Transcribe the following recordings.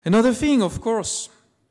Another thing, of course,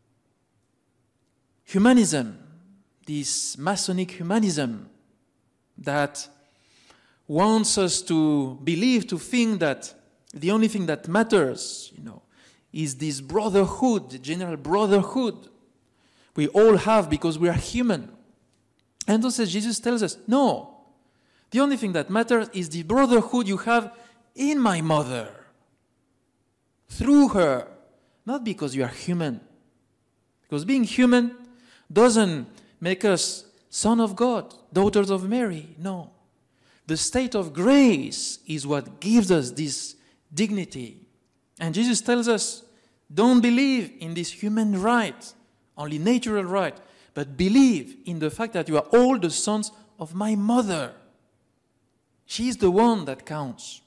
humanism, this Masonic humanism that wants us to believe, to think that the only thing that matters, is this brotherhood, general brotherhood we all have because we are human. And also Jesus tells us, no, the only thing that matters is the brotherhood you have in my mother, through her, not because you are human. Because being human doesn't make us sons of God, daughters of Mary, no. The state of grace is what gives us this dignity. And Jesus tells us, don't believe in this human right, only natural right, but believe in the fact that you are all the sons of my mother. She is the one that counts.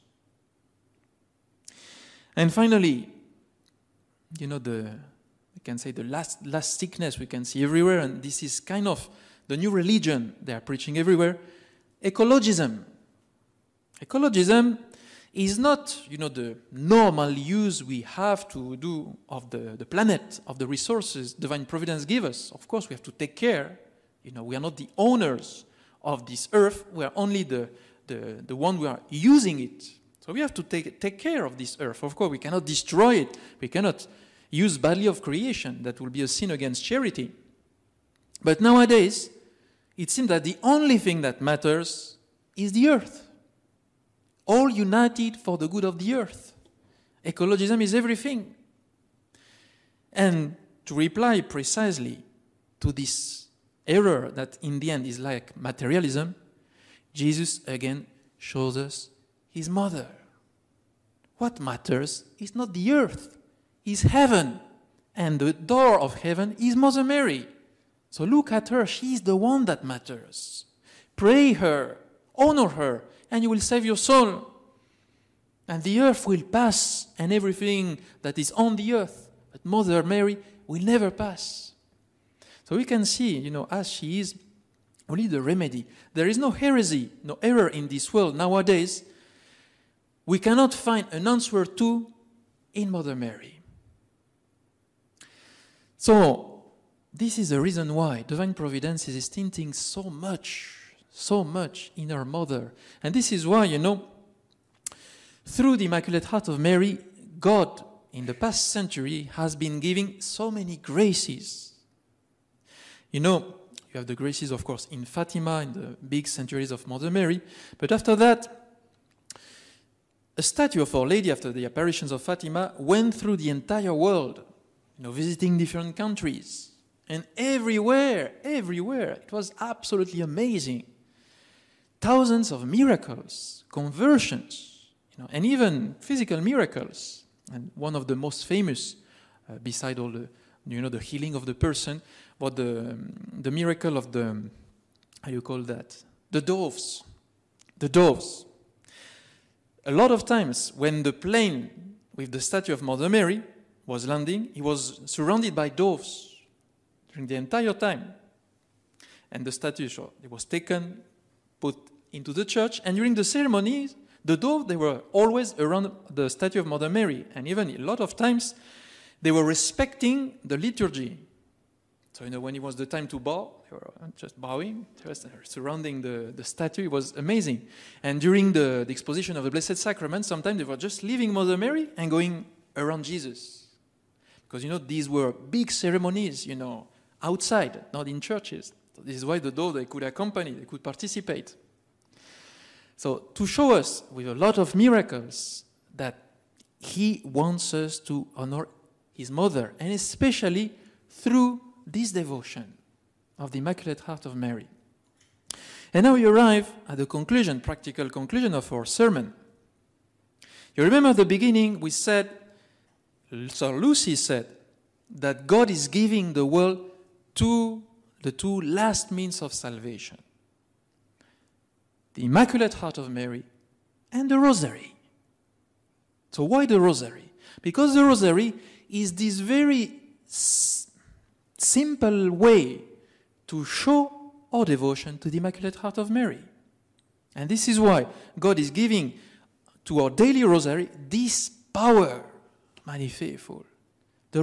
And finally, we can say the last sickness we can see everywhere, and this is kind of the new religion they are preaching everywhere, ecologism. Ecologism is not, the normal use we have to do of the planet, of the resources divine providence gives us. Of course, we have to take care. We are not the owners of this earth. We are only the one who are using it. So we have to take care of this earth. Of course, we cannot destroy it. We cannot use badly of creation. That will be a sin against charity. But nowadays, it seems that the only thing that matters is the earth. All united for the good of the earth. Ecologism is everything. And to reply precisely to this error that in the end is like materialism, Jesus again shows us his mother. What matters is not the earth, is heaven. And the door of heaven is Mother Mary. So look at her, she is the one that matters. Pray her, honor her, and you will save your soul. And the earth will pass, and everything that is on the earth, but Mother Mary will never pass. So we can see, as she is only the remedy. There is no heresy, no error in this world nowadays. We cannot find an answer to in Mother Mary. So this is the reason why divine providence is hinting so much in our mother. And this is why, through the Immaculate Heart of Mary, God in the past century has been giving so many graces. You have the graces, of course, in Fatima, in the big sanctuaries of Mother Mary. But after that, a statue of Our Lady, after the apparitions of Fatima, went through the entire world, visiting different countries. And everywhere, it was absolutely amazing. Thousands of miracles, conversions, and even physical miracles. And one of the most famous, beside all the healing of the person, was the miracle of the, the doves. The doves. A lot of times when the plane with the statue of Mother Mary was landing, he was surrounded by doves during the entire time. And the statue, it was taken, put into the church, and during the ceremonies, the doves, they were always around the statue of Mother Mary. And even a lot of times, they were respecting the liturgy. So, when it was the time to bow, they were just bowing, just surrounding the statue. It was amazing. And during the exposition of the Blessed Sacrament, sometimes they were just leaving Mother Mary and going around Jesus. Because, these were big ceremonies, outside, not in churches. So this is why the doves, they could accompany, they could participate. So to show us with a lot of miracles that he wants us to honor his mother, and especially through this devotion of the Immaculate Heart of Mary. And now we arrive at the conclusion, practical conclusion of our sermon. You remember at the beginning we said, Sir Lucy said, that God is giving the world the two last means of salvation. The Immaculate Heart of Mary and the Rosary. So why the Rosary? Because the Rosary is this very simple way to show our devotion to the Immaculate Heart of Mary. And this is why God is giving to our daily Rosary this power, many faithful.